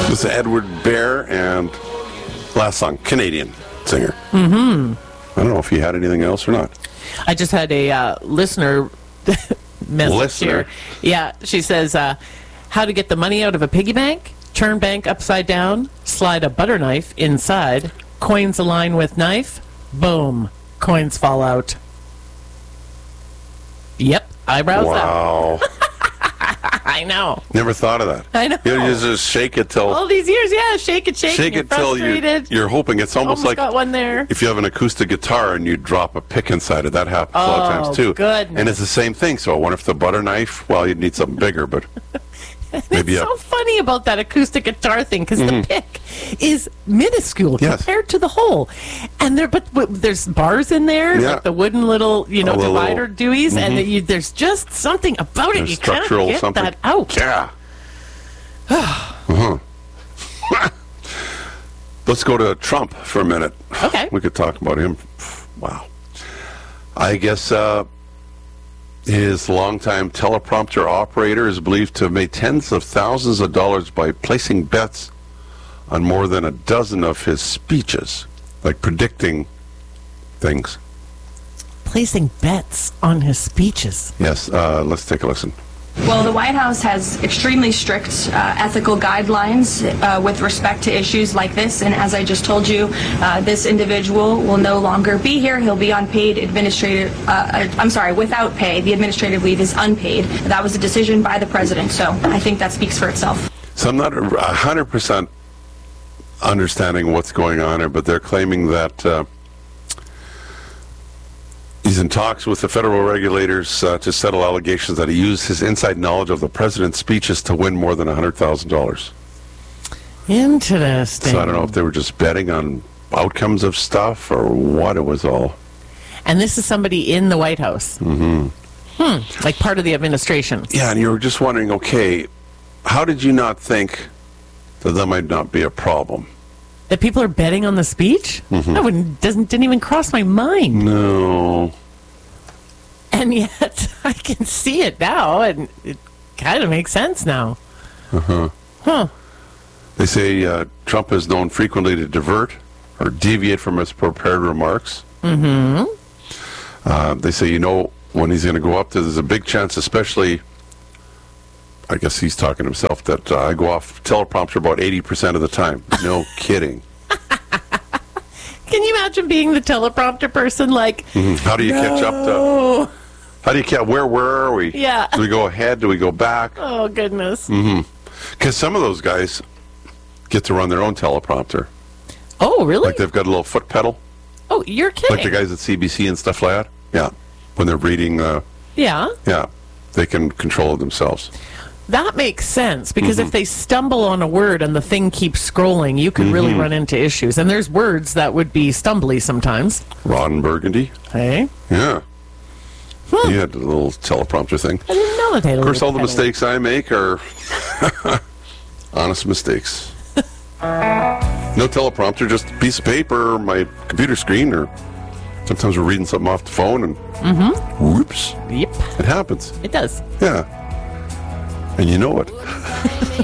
This is Edward Bear and last song, Canadian singer. Mm-hmm. I don't know if you had anything else or not. I just had a listener message here. Yeah, she says, how to get the money out of a piggy bank? Turn bank upside down, slide a butter knife inside, coins align with knife, boom, coins fall out. Yep, eyebrows up. Wow. I know. Never thought of that. I know. You just shake it till... All these years, yeah, shake it. Shake you're it till you're hoping. It's almost like got one there. If you have an acoustic guitar and you drop a pick inside it. That happens a lot of times too. Goodness. And it's the same thing. So I wonder if the butter knife, well, you'd need something bigger, but maybe it's so funny about that acoustic guitar thing because the pick is minuscule compared to the hole. And there's bars in there, like the wooden little, divider dewies, and there's just something about it. You can't get that out. Yeah. Let's go to Trump for a minute. Okay. We could talk about him. Wow. I guess his longtime teleprompter operator is believed to have made tens of thousands of dollars by placing bets on more than a dozen of his speeches, like predicting things. Placing bets on his speeches. Yes. Let's take a listen. Well, the White House has extremely strict ethical guidelines with respect to issues like this, and as I just told you, this individual will no longer be here. He'll be on paid without pay. The administrative leave is unpaid. That was a decision by the president, so I think that speaks for itself. So I'm not 100% understanding what's going on here, but they're claiming that he's in talks with the federal regulators to settle allegations that he used his inside knowledge of the president's speeches to win more than $100,000. Interesting. So I don't know if they were just betting on outcomes of stuff or what it was all. And this is somebody in the White House. Mm-hmm. Like part of the administration. Yeah, and you were just wondering, okay, how did you not think that might not be a problem? That people are betting on the speech? That didn't even cross my mind. No. And yet, I can see it now, and it kind of makes sense now. They say Trump is known frequently to divert or deviate from his prepared remarks. They say, when he's going to go up there's a big chance, especially... I guess he's talking to himself, that I go off teleprompter about 80% of the time. No kidding. Can you imagine being the teleprompter person? Like, how do you catch up to? How do you catch? Where are we? Yeah. Do we go ahead? Do we go back? Oh goodness. Because some of those guys get to run their own teleprompter. Oh really? Like they've got a little foot pedal. Oh, you're kidding. Like the guys at CBC and stuff like that. Yeah. When they're reading. Yeah. They can control it themselves. That makes sense, because if they stumble on a word and the thing keeps scrolling, you could really run into issues. And there's words that would be stumbly sometimes. Ron Burgundy. Hey? Yeah. He had a little teleprompter thing. I didn't know that they had a Of course, all the pedal. mistakes I make are honest mistakes. No teleprompter, just a piece of paper or my computer screen, or sometimes we're reading something off the phone and whoops. Yep. It happens. It does. Yeah. And you know it.